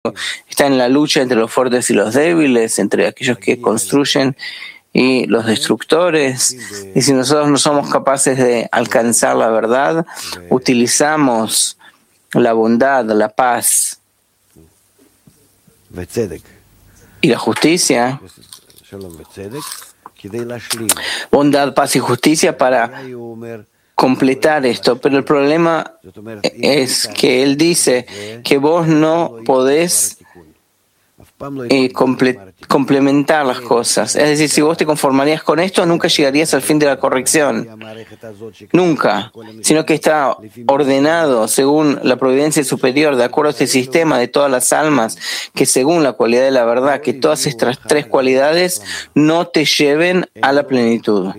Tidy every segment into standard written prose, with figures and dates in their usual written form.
está en la lucha entre los fuertes y los débiles, entre aquellos que construyen y los destructores. Y si nosotros no somos capaces de alcanzar la verdad, utilizamos la bondad, la paz y la justicia, bondad, paz y justicia para completar esto. Pero el problema es que él dice que vos no podés complementar las cosas. Es decir, si vos te conformarías con esto, nunca llegarías al fin de la corrección. Nunca. Sino que está ordenado según la providencia superior, de acuerdo a este sistema de todas las almas, que según la cualidad de la verdad, que todas estas tres cualidades no te lleven a la plenitud.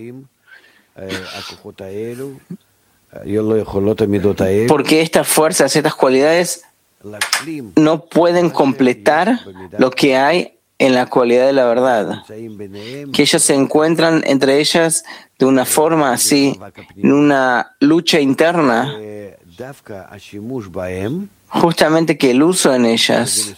Porque estas fuerzas, estas cualidades no pueden completar lo que hay en la cualidad de la verdad, que ellas se encuentran entre ellas de una forma así, en una lucha interna, justamente que el uso en ellas,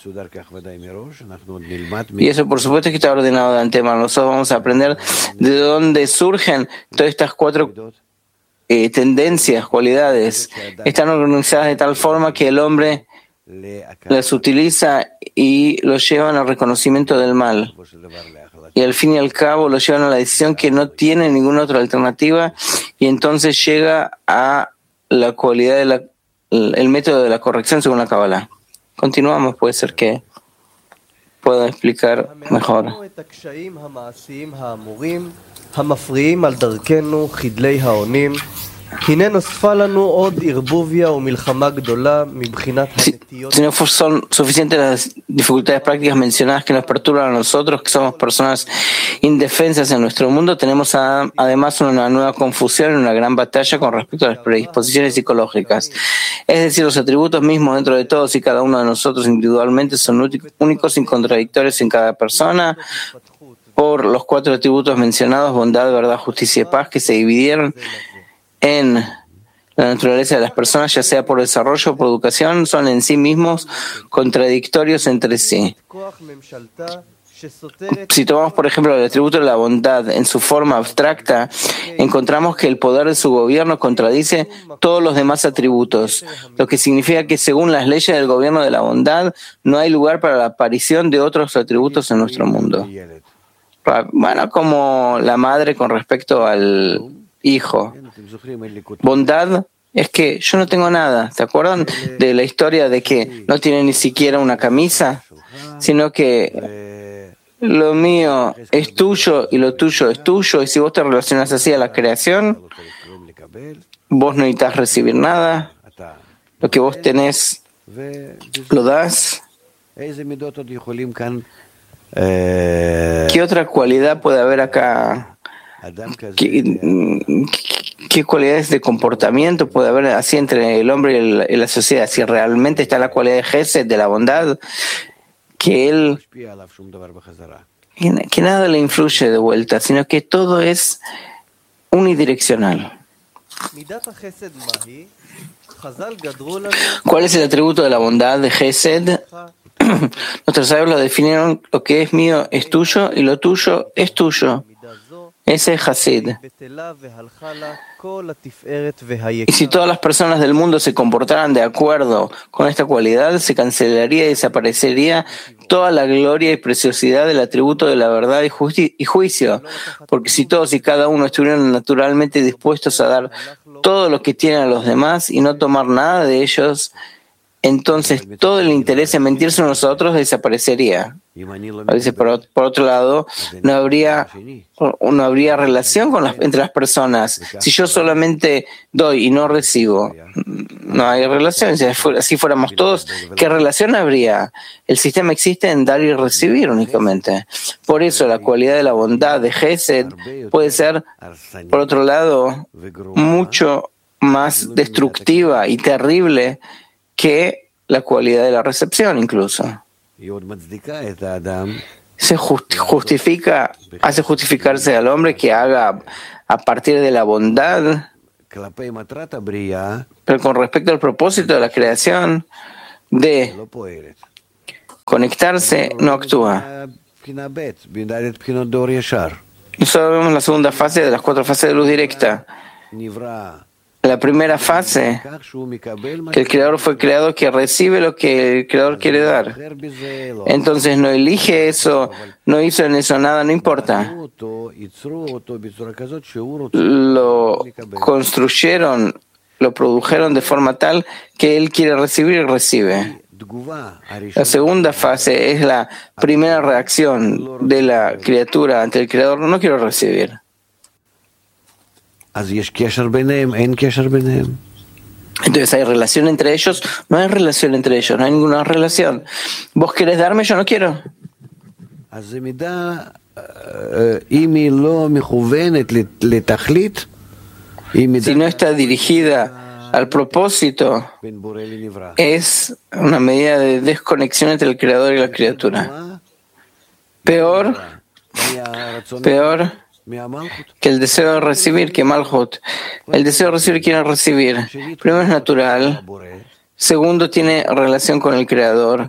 y eso por supuesto que está ordenado de antemano. Nosotros vamos a aprender de dónde surgen todas estas cuatro tendencias, cualidades, están organizadas de tal forma que el hombre las utiliza y los llevan al reconocimiento del mal. Y al fin y al cabo los llevan a la decisión que no tiene ninguna otra alternativa, y entonces llega a la cualidad de el método de la corrección según la Kabbalah. Continuamos, puede ser que pueda explicar mejor. Si no son suficientes las dificultades prácticas mencionadas que nos perturban a nosotros, que somos personas indefensas en nuestro mundo, tenemos además una nueva confusión y una gran batalla con respecto a las predisposiciones psicológicas. Es decir, los atributos mismos dentro de todos y cada uno de nosotros individualmente son únicos y contradictorios en cada persona por los cuatro atributos mencionados: bondad, verdad, justicia y paz, que se dividieron en la naturaleza de las personas, ya sea por desarrollo o por educación, son en sí mismos contradictorios entre sí. Si tomamos, por ejemplo, el atributo de la bondad en su forma abstracta, encontramos que el poder de su gobierno contradice todos los demás atributos, lo que significa que según las leyes del gobierno de la bondad, no hay lugar para la aparición de otros atributos en nuestro mundo. Bueno, como la madre con respecto al hijo. Bondad es que yo no tengo nada. ¿Se acuerdan de la historia de que no tiene ni siquiera una camisa? Sino que lo mío es tuyo y lo tuyo es tuyo, y si vos te relacionas así a la creación, vos no necesitas recibir nada. Lo que vos tenés, lo das. ¿Qué otra cualidad puede haber acá? ¿Qué cualidades de comportamiento puede haber así entre el hombre y la sociedad? Si realmente está la cualidad de Gesed, de la bondad, que nada le influye de vuelta, sino que todo es unidireccional. ¿Cuál es el atributo de la bondad de Gesed? Nuestros sabios lo definieron: lo que es mío es tuyo y lo tuyo es tuyo. Ese es Hasid. Y si todas las personas del mundo se comportaran de acuerdo con esta cualidad, se cancelaría y desaparecería toda la gloria y preciosidad del atributo de la verdad y juicio. Porque si todos y cada uno estuvieran naturalmente dispuestos a dar todo lo que tienen a los demás y no tomar nada de ellos, entonces todo el interés en mentirse unos a otros desaparecería. A veces, por otro lado, no habría relación entre las personas. Si yo solamente doy y no recibo, no hay relación. Si así fuéramos todos, ¿qué relación habría? El sistema existe en dar y recibir únicamente. Por eso la cualidad de la bondad de Gesed puede ser, por otro lado, mucho más destructiva y terrible que la cualidad de la recepción incluso. Se hace justificarse al hombre que haga a partir de la bondad, pero con respecto al propósito de la creación, de conectarse, no actúa. Y solo vemos la segunda fase de las 4 fases de luz directa. La primera fase, que el Creador fue creado, que recibe lo que el Creador quiere dar. Entonces no elige eso, no hizo en eso nada, no importa. Lo construyeron, lo produjeron de forma tal que él quiere recibir y recibe. La segunda fase es la primera reacción de la criatura ante el Creador: no quiero recibir. Entonces hay relación entre ellos, no hay relación entre ellos, no hay ninguna relación. Vos querés darme, yo no quiero. Si no está dirigida al propósito, es una medida de desconexión entre el Creador y la criatura. Peor que el deseo de recibir, que Malhut. El deseo de recibir quiere recibir. Primero es natural. Segundo, tiene relación con el Creador.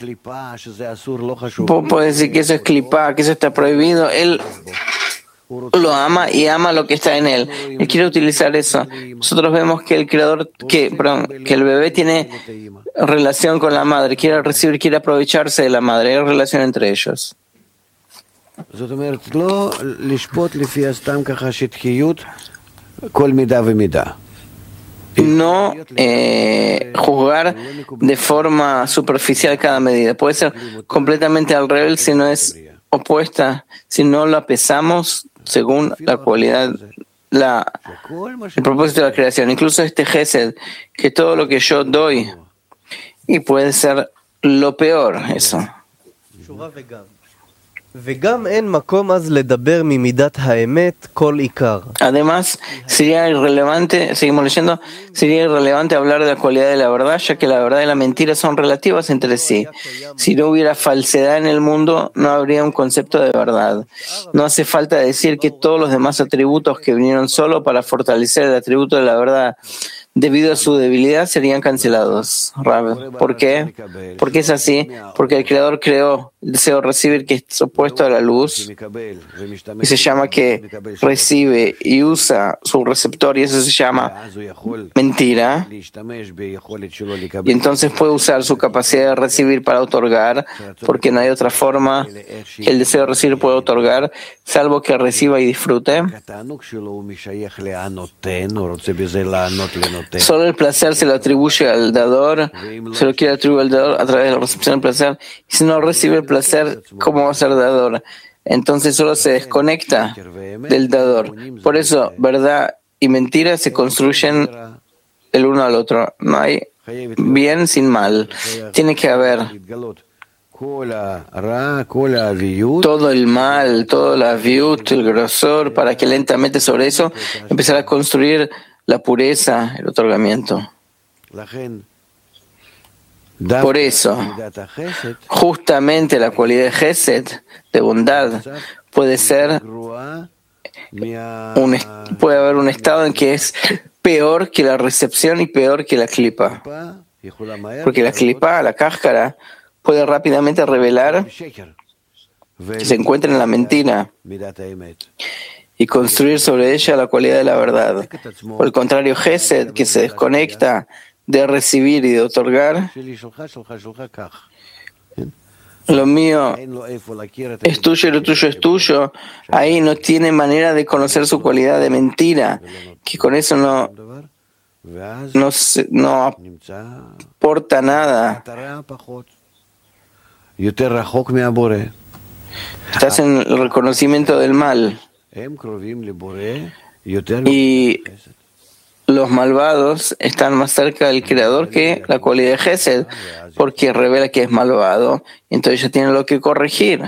Puede decir que eso es clipá, que eso está prohibido. Él lo ama y ama lo que está en él. Él quiere utilizar eso. Nosotros vemos que el Creador, que el bebé tiene relación con la madre, quiere recibir, quiere aprovecharse de la madre. Hay relación entre ellos. No juzgar de forma superficial cada medida. Puede ser completamente al revés si no es opuesta, si no la pesamos según la cualidad, el propósito de la creación. Incluso este Gesed, que todo lo que yo doy, y puede ser lo peor eso. Además, sería irrelevante, seguimos leyendo, sería irrelevante hablar de la cualidad de la verdad, ya que la verdad y la mentira son relativas entre sí. Si no hubiera falsedad en el mundo, no habría un concepto de verdad. No hace falta decir que todos los demás atributos que vinieron solo para fortalecer el atributo de la verdad, debido a su debilidad, serían cancelados. ¿Por qué? Porque es así, porque el Creador creó el deseo de recibir, que es opuesto a la luz, y se llama que recibe y usa su receptor, y eso se llama mentira, y entonces puede usar su capacidad de recibir para otorgar, porque no hay otra forma que el deseo de recibir pueda otorgar, salvo que reciba y disfrute. Solo el placer se lo atribuye al dador, se lo quiere atribuir al dador a través de la recepción del placer, y si no recibe el placer, ¿cómo va a ser dador? Entonces solo se desconecta del dador. Por eso, verdad y mentira se construyen el uno al otro. No hay bien sin mal. Tiene que haber todo el mal, todo la viut, el grosor, para que lentamente sobre eso empezar a construir la pureza, el otorgamiento. Por eso, justamente la cualidad de Gesed, de bondad, puede haber un estado en que es peor que la recepción y peor que la clipa. Porque la clipa, la cáscara, puede rápidamente revelar que se encuentra en la mentira y construir sobre ella la cualidad de la verdad. Por el contrario, Gesed, que se desconecta de recibir y de otorgar, lo mío es tuyo y lo tuyo es tuyo, ahí no tiene manera de conocer su cualidad de mentira, que con eso no aporta nada. Estás en el reconocimiento del mal. Y los malvados están más cerca del Creador que la cualidad de Gesed, porque revela que es malvado, entonces ya tienen lo que corregir.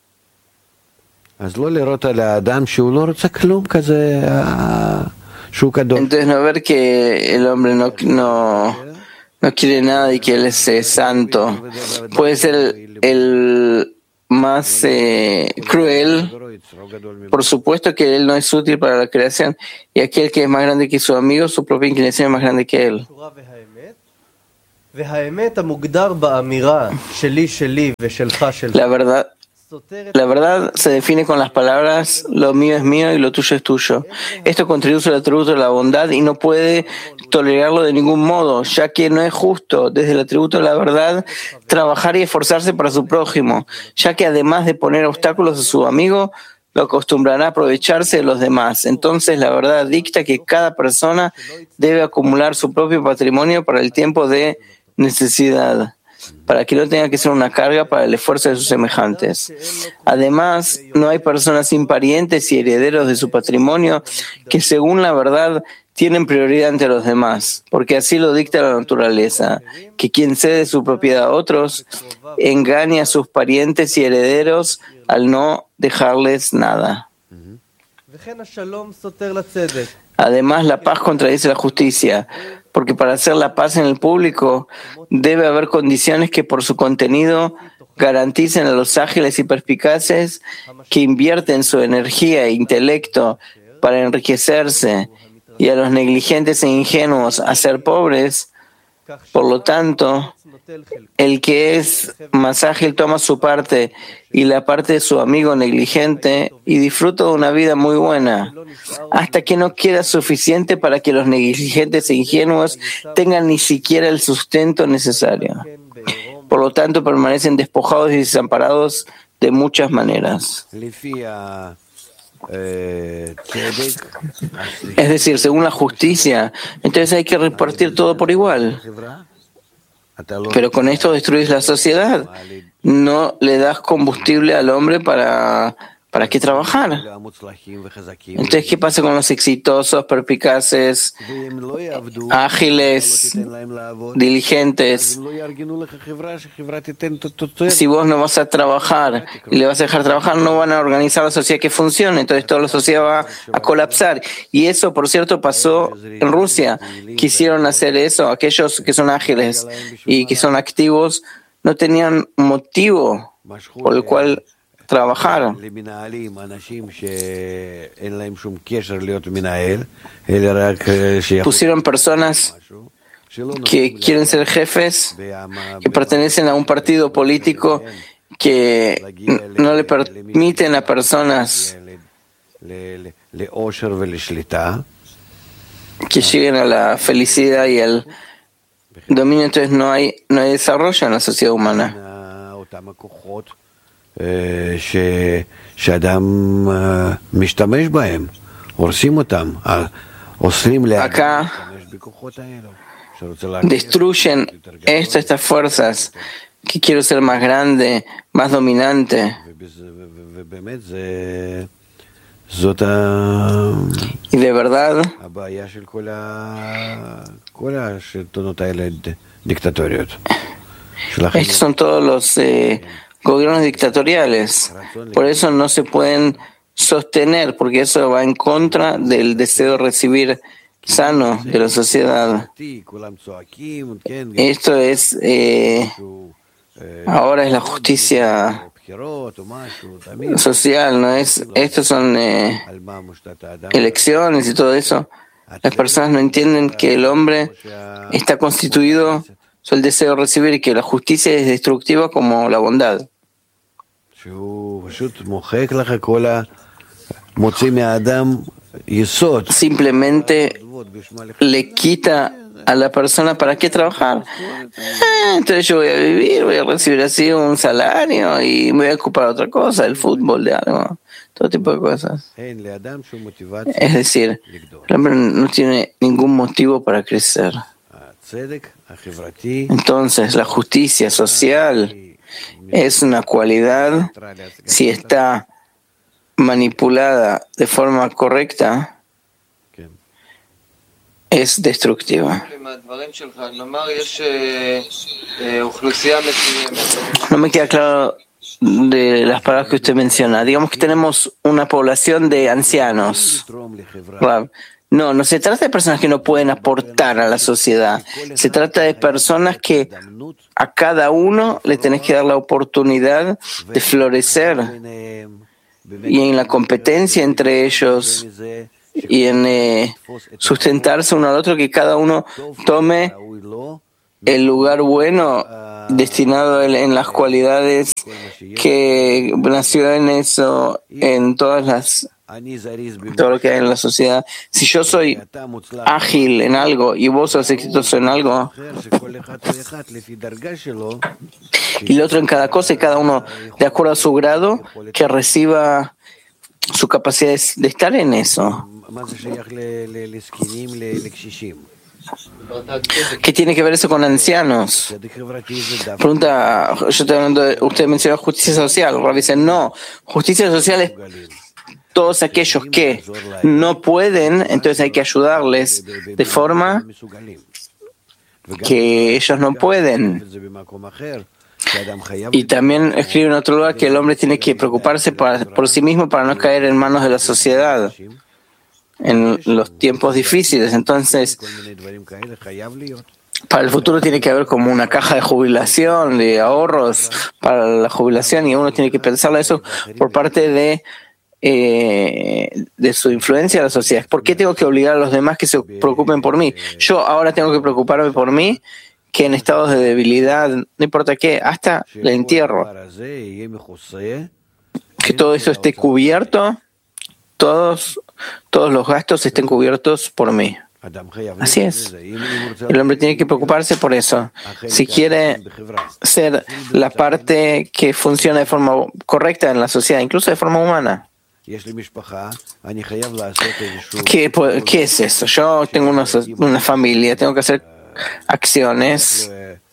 Entonces no ver que el hombre no quiere nada y que él es santo. Puede ser el más cruel. Por supuesto que él no es útil para la creación, y aquel que es más grande que su amigo, su propia inclinación es más grande que él. La verdad se define con las palabras lo mío es mío y lo tuyo es tuyo. Esto contribuye al atributo de la bondad y no puede tolerarlo de ningún modo, ya que no es justo desde el atributo de la verdad trabajar y esforzarse para su prójimo, ya que además de poner obstáculos a su amigo, lo acostumbrará a aprovecharse de los demás. Entonces la verdad dicta que cada persona debe acumular su propio patrimonio para el tiempo de necesidad, para que no tenga que ser una carga para el esfuerzo de sus semejantes. Además, no hay personas sin parientes y herederos de su patrimonio que, según la verdad, tienen prioridad ante los demás, porque así lo dicta la naturaleza, que quien cede su propiedad a otros engaña a sus parientes y herederos al no dejarles nada. Además, la paz contradice la justicia, porque para hacer la paz en el público debe haber condiciones que por su contenido garanticen a los ágiles y perspicaces que invierten su energía e intelecto para enriquecerse y a los negligentes e ingenuos a ser pobres. Por lo tanto, el que es más ágil toma su parte y la parte de su amigo negligente y disfruta de una vida muy buena, hasta que no queda suficiente para que los negligentes e ingenuos tengan ni siquiera el sustento necesario. Por lo tanto, permanecen despojados y desamparados de muchas maneras. Es decir, según la justicia, entonces hay que repartir todo por igual. Pero con esto destruyes la sociedad. No le das combustible al hombre para qué trabajar. Entonces, ¿qué pasa con los exitosos, perspicaces, ágiles, diligentes? Si vos no vas a trabajar y le vas a dejar trabajar, no van a organizar la sociedad que funcione. Entonces, toda la sociedad va a colapsar. Y eso, por cierto, pasó en Rusia. Quisieron hacer eso. Aquellos que son ágiles y que son activos no tenían motivo por el cual trabajar. Pusieron personas que quieren ser jefes, que pertenecen a un partido político que no le permiten a personas que lleguen a la felicidad y al dominio. Entonces no hay desarrollo en la sociedad humana. Acá destruyen estas fuerzas, que quiero ser más grande, más dominante. Y de verdad, estos son todos los gobiernos dictatoriales. Por eso no se pueden sostener, porque eso va en contra del deseo de recibir sano de la sociedad. Esto es, ahora es la justicia social, ¿no es? Estos son elecciones y todo eso. Las personas no entienden que el hombre está constituido sobre el deseo de recibir y que la justicia es destructiva como la bondad. Simplemente le quita a la persona para qué trabajar. Entonces yo voy a vivir, voy a recibir así un salario y me voy a ocupar de otra cosa, del fútbol, de algo, todo tipo de cosas. Es decir, el hombre no tiene ningún motivo para crecer. Entonces la justicia social es una cualidad, si está manipulada de forma correcta, es destructiva. No me queda claro de las palabras que usted menciona. Digamos que tenemos una población de ancianos. No se trata de personas que no pueden aportar a la sociedad. Se trata de personas que a cada uno le tenés que dar la oportunidad de florecer, y en la competencia entre ellos y en sustentarse uno al otro, que cada uno tome el lugar bueno destinado en las cualidades que nació en eso, en todo lo que hay en la sociedad. Si yo soy ágil en algo y vos sos exitoso en algo, y el otro en cada cosa, y cada uno de acuerdo a su grado, que reciba su capacidad de estar en eso. ¿Qué tiene que ver eso con ancianos? Pregunta, yo estoy hablando usted mencionó justicia social. Rav dice, no, justicia social es todos aquellos que no pueden, entonces hay que ayudarles de forma que ellos no pueden. Y también escribe en otro lugar que el hombre tiene que preocuparse por sí mismo para no caer en manos de la sociedad en los tiempos difíciles. Entonces, para el futuro tiene que haber como una caja de jubilación, de ahorros para la jubilación, y uno tiene que pensarlo eso por parte de su influencia en la sociedad. ¿Por qué tengo que obligar a los demás que se preocupen por mí? Yo ahora tengo que preocuparme por mí, que en estados de debilidad, no importa qué, hasta el entierro, que todo eso esté cubierto, todos los gastos estén cubiertos por mí. Así es. El hombre tiene que preocuparse por eso. Si quiere ser la parte que funciona de forma correcta en la sociedad, incluso de forma humana. ¿Qué es eso? Yo tengo una familia, tengo que hacer acciones.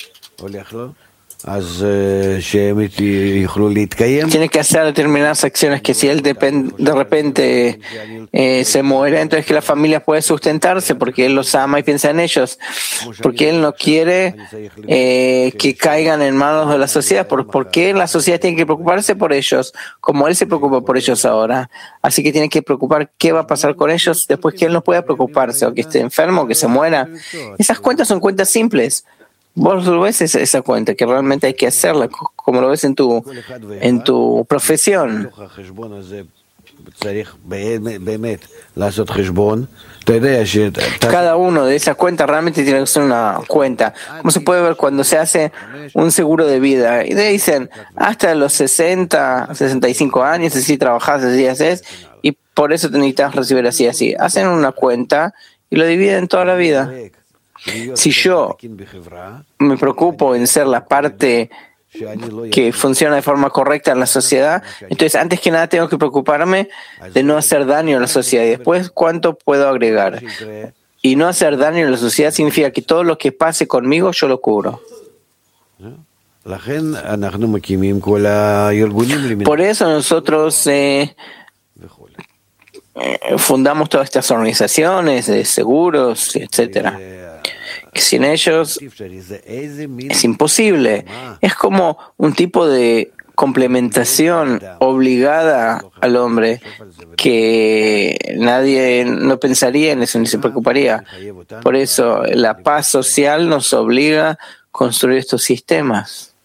Tiene que hacer determinadas acciones que si él de repente se muere, entonces que la familia puede sustentarse porque él los ama y piensa en ellos, porque él no quiere que caigan en manos de la sociedad, porque la sociedad tiene que preocuparse por ellos, como él se preocupa por ellos ahora. Así que tiene que preocupar qué va a pasar con ellos después que él no pueda preocuparse, o que esté enfermo, o que se muera. Esas cuentas son cuentas simples. Vos lo ves esa cuenta, que realmente hay que hacerla, como lo ves en tu profesión. Cada uno de esas cuentas realmente tiene que ser una cuenta. Como se puede ver cuando se hace un seguro de vida, y le dicen, hasta los 60, 65 años, así trabajás, así haces, y por eso te necesitas recibir así. Hacen una cuenta y lo dividen toda la vida. Si yo me preocupo en ser la parte que funciona de forma correcta en la sociedad, entonces antes que nada tengo que preocuparme de no hacer daño a la sociedad, y después cuánto puedo agregar. Y no hacer daño a la sociedad significa que todo lo que pase conmigo yo lo cubro. Por eso nosotros fundamos todas estas organizaciones de seguros, etcétera. Que sin ellos es imposible. Es como un tipo de complementación obligada al hombre que nadie no pensaría en eso ni se preocuparía. Por eso la paz social nos obliga a construir estos sistemas.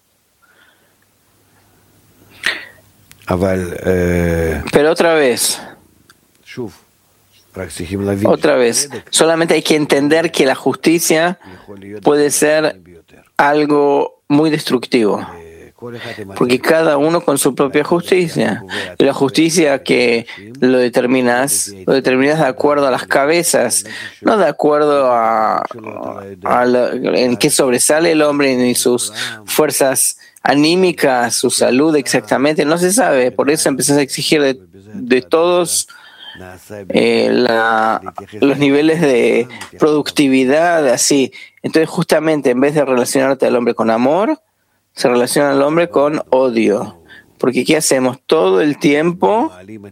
Pero otra vez, solamente hay que entender que la justicia puede ser algo muy destructivo, porque cada uno con su propia justicia. Y la justicia que lo determinas de acuerdo a las cabezas, no de acuerdo en qué sobresale el hombre ni sus fuerzas anímicas, su salud exactamente, no se sabe. Por eso empezás a exigir de todos los niveles de productividad, así. Entonces, justamente, en vez de relacionarte al hombre con amor, se relaciona al hombre con odio. Porque ¿qué hacemos? Todo el tiempo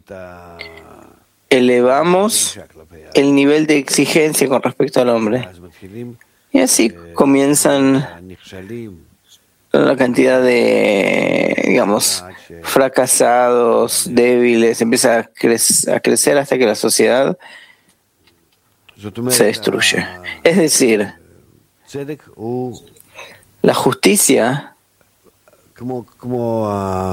elevamos el nivel de exigencia con respecto al hombre. Y así comienzan la cantidad de, fracasados, débiles, empieza a crecer hasta que la sociedad se destruye. Es decir, la justicia como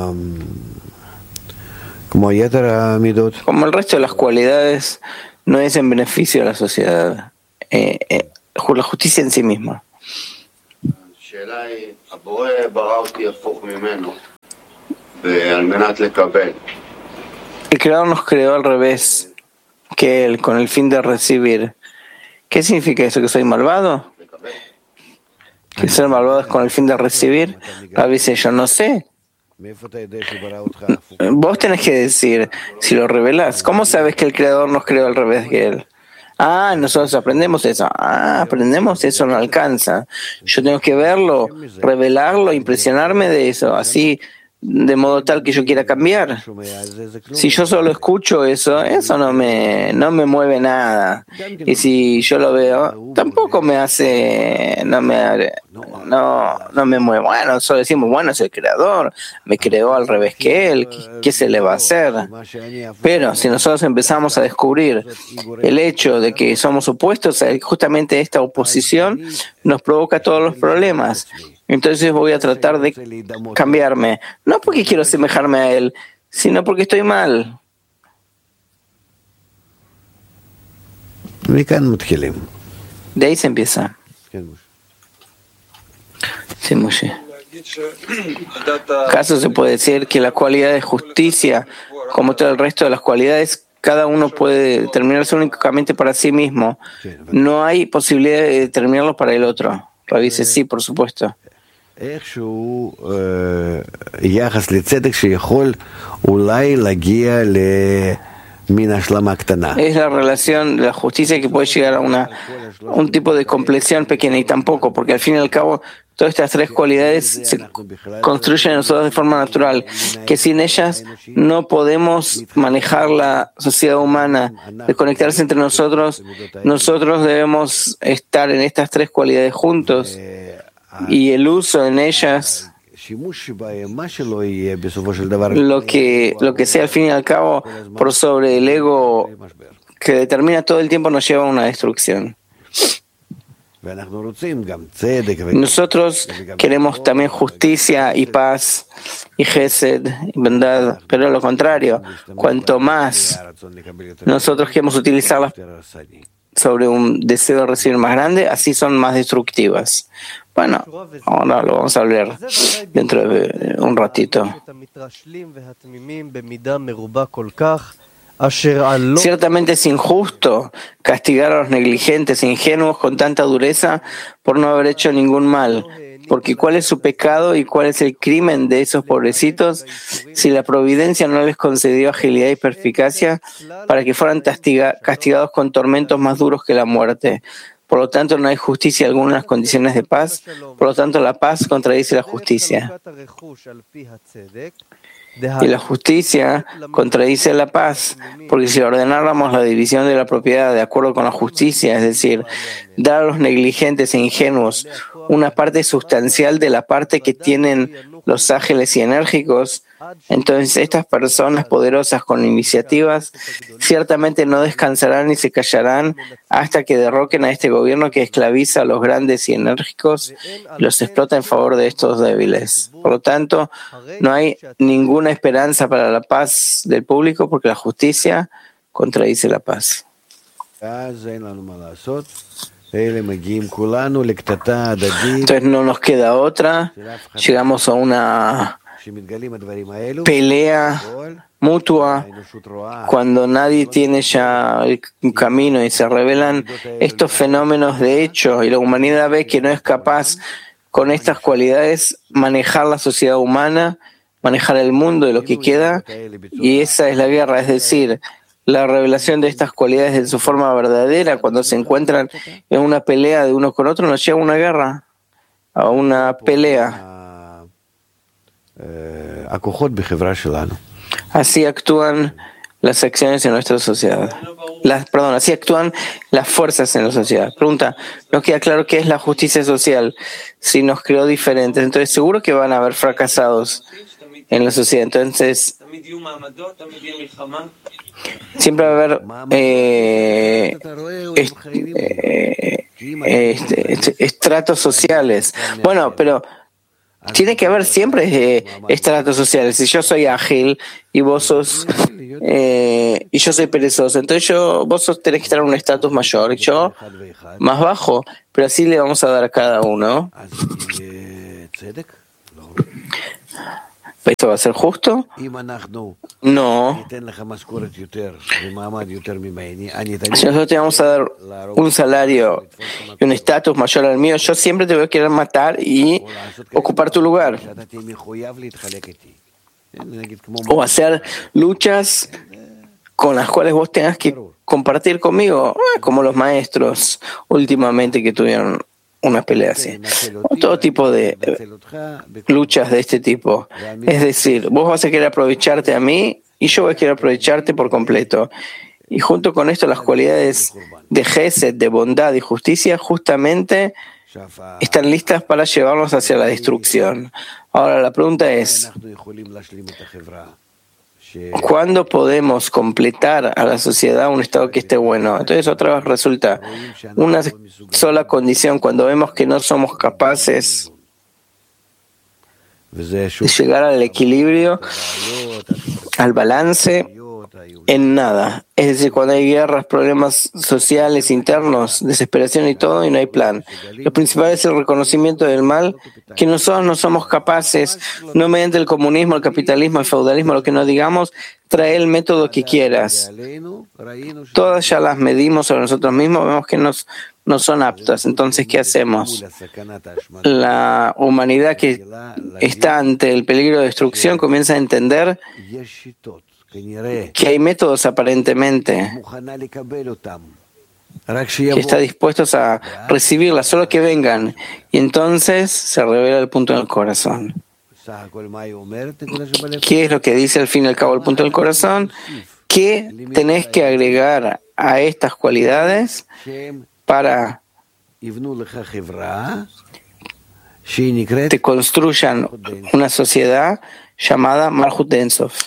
el resto de las cualidades no es en beneficio de la sociedad, la justicia en sí misma. El Creador nos creó al revés que Él, con el fin de recibir. ¿Qué significa eso? ¿Que soy malvado? ¿Que ser malvado es con el fin de recibir? Rabbi dice, yo no sé. Vos tenés que decir, si lo revelás, ¿cómo sabes que el Creador nos creó al revés que Él? Nosotros aprendemos eso. Aprendemos eso, no alcanza. Yo tengo que verlo, revelarlo, impresionarme de eso, así de modo tal que yo quiera cambiar. Si yo solo escucho eso no me mueve nada. Y si yo lo veo, tampoco me hace, no me mueve. Bueno, solo decimos, bueno, es el Creador, me creó al revés que Él, ¿qué se le va a hacer? Pero si nosotros empezamos a descubrir el hecho de que somos opuestos, justamente esta oposición nos provoca todos los problemas. Entonces voy a tratar de cambiarme, no porque quiero asemejarme a Él, sino porque estoy mal. De ahí se empieza. Sí, Moshe. ¿Acaso se puede decir que la cualidad de justicia, como todo el resto de las cualidades, cada uno puede determinarse únicamente para sí mismo? No hay posibilidad de determinarlo para el otro. Rabbi dice, sí, por supuesto. Es la relación de la justicia que puede llegar a un tipo de compleción pequeña, y tampoco, porque al fin y al cabo todas estas tres cualidades se construyen en nosotros de forma natural, que sin ellas no podemos manejar la sociedad humana, de conectarse entre nosotros. Nosotros debemos estar en estas tres cualidades juntos, y el uso en ellas, lo que sea al fin y al cabo, por sobre el ego que determina todo el tiempo, nos lleva a una destrucción. Nosotros queremos también justicia y paz y gesed y bondad, pero lo contrario, cuanto más nosotros queremos utilizarlas sobre un deseo de recibir más grande, así son más destructivas. Bueno, ahora lo vamos a hablar dentro de un ratito. Ciertamente es injusto castigar a los negligentes e ingenuos con tanta dureza por no haber hecho ningún mal, porque ¿cuál es su pecado y cuál es el crimen de esos pobrecitos si la providencia no les concedió agilidad y perspicacia para que fueran castigados con tormentos más duros que la muerte? Por lo tanto, no hay justicia alguna en las condiciones de paz. Por lo tanto, la paz contradice la justicia. Y la justicia contradice la paz, porque si ordenáramos la división de la propiedad de acuerdo con la justicia, es decir, dar a los negligentes e ingenuos una parte sustancial de la parte que tienen los ágiles y enérgicos, entonces estas personas poderosas con iniciativas ciertamente no descansarán ni se callarán hasta que derroquen a este gobierno que esclaviza a los grandes y enérgicos y los explota en favor de estos débiles. Por lo tanto, no hay ninguna esperanza para la paz del público porque la justicia contradice la paz. Entonces no nos queda otra, llegamos a una pelea mutua cuando nadie tiene ya un camino y se revelan estos fenómenos de hecho y la humanidad ve que no es capaz con estas cualidades manejar la sociedad humana, manejar el mundo de lo que queda, y esa es la guerra, es decir, la revelación de estas cualidades en su forma verdadera cuando se encuentran en una pelea de uno con otro nos lleva a una guerra, a una pelea. Así actúan las acciones en nuestra sociedad. Así actúan las fuerzas en la sociedad. Pregunta, ¿nos queda claro qué es la justicia social? Si nos creó diferentes, entonces seguro que van a haber fracasados en la sociedad. Entonces, siempre va a haber estratos sociales. Bueno, pero tiene que haber siempre estratos sociales. Si yo soy ágil y vos sos y yo soy perezoso, entonces vos tenés que estar en un estatus mayor y yo más bajo, pero así le vamos a dar a cada uno. ¿Esto va a ser justo? No. Si nosotros te vamos a dar un salario y un estatus mayor al mío, yo siempre te voy a querer matar y ocupar tu lugar. O hacer luchas con las cuales vos tengas que compartir conmigo, como los maestros últimamente que tuvieron una pelea así. O todo tipo de luchas de este tipo. Es decir, vos vas a querer aprovecharte a mí y yo voy a querer aprovecharte por completo. Y junto con esto, las cualidades de Gesed, de bondad y justicia, justamente están listas para llevarnos hacia la destrucción. Ahora, la pregunta es, ¿cuándo podemos completar a la sociedad un estado que esté bueno? Entonces, otra vez resulta una sola condición cuando vemos que no somos capaces de llegar al equilibrio, al balance en nada. Es decir, cuando hay guerras, problemas sociales, internos, desesperación y todo, y no hay plan. Lo principal es el reconocimiento del mal, que nosotros no somos capaces, no mediante el comunismo, el capitalismo, el feudalismo, lo que nos digamos, trae el método que quieras. Todas ya las medimos sobre nosotros mismos, vemos que no son aptas. Entonces, ¿qué hacemos? La humanidad que está ante el peligro de destrucción comienza a entender que hay métodos aparentemente que está dispuestos a recibirlas, solo que vengan. Y entonces se revela el punto del corazón. ¿Qué es lo que dice al fin y al cabo el punto del corazón? ¿Qué tenés que agregar a estas cualidades para que te construyan una sociedad llamada Malchut Ein Sof?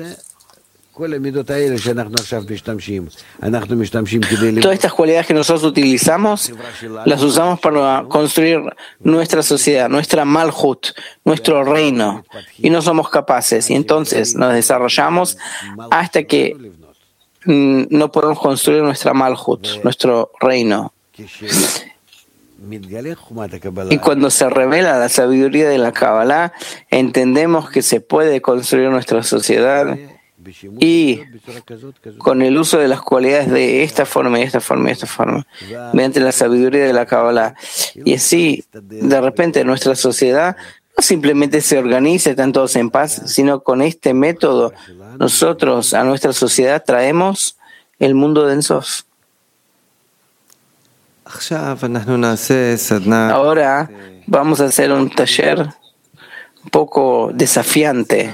Todas estas cualidades que nosotros utilizamos, las usamos para construir nuestra sociedad, nuestra Malchut, nuestro reino, y no somos capaces. Y entonces nos desarrollamos hasta que no podemos construir nuestra Malchut, nuestro reino. Y cuando se revela la sabiduría de la Kabbalah, entendemos que se puede construir nuestra sociedad y con el uso de las cualidades de esta forma y esta forma y esta forma, mediante la sabiduría de la Kabbalah. Y así, de repente, nuestra sociedad no simplemente se organiza, están todos en paz, sino con este método, nosotros a nuestra sociedad traemos el mundo de Ein Sof. Ahora vamos a hacer un taller un poco desafiante.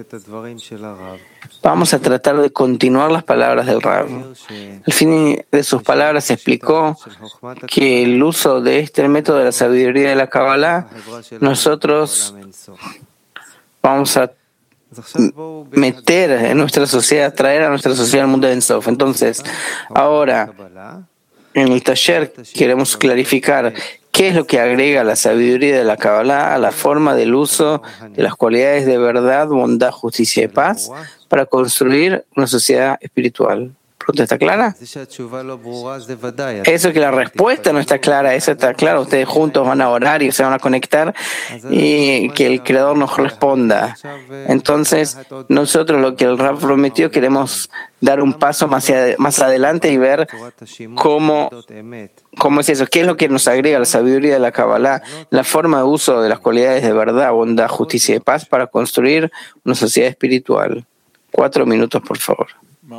Vamos a tratar de continuar las palabras del Rav. Al fin de sus palabras explicó que el uso de este método de la sabiduría de la Kabbalah, nosotros vamos a meter en nuestra sociedad, traer a nuestra sociedad al mundo de Ein Sof. Entonces, ahora, en el taller queremos clarificar qué es lo que agrega la sabiduría de la Kabbalah a la forma del uso de las cualidades de verdad, bondad, justicia y paz para construir una sociedad espiritual. ¿Pregunta está clara? Eso que la respuesta no está clara, eso está claro. Ustedes juntos van a orar y se van a conectar y que el Creador nos responda. Entonces, nosotros lo que el Rav prometió, queremos dar un paso más adelante y ver cómo es eso, qué es lo que nos agrega la sabiduría de la Kabbalah, la forma de uso de las cualidades de verdad, bondad, justicia y paz para construir una sociedad espiritual. 4 minutos, por favor.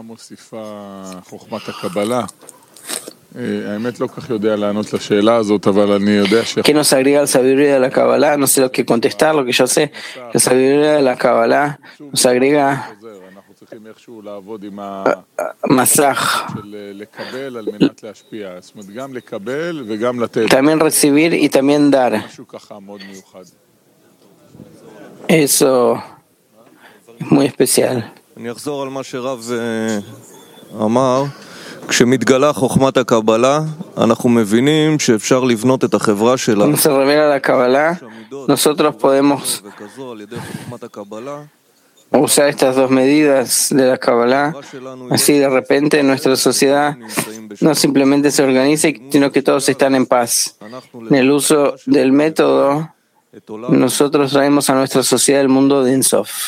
¿Qué nos agrega la sabiduría de la Kabbalah? No sé lo que contestar, lo que yo sé. La sabiduría de la Kabbalah nos agrega masaj. También recibir y también dar. Eso es muy especial. Cuando se revela la Kabbalah, nosotros podemos usar estas dos medidas de la Kabbalah. Así de repente nuestra sociedad no simplemente se organiza, sino que todos están en paz. En el uso del método Nosotros traemos a nuestra sociedad el mundo de Ensof.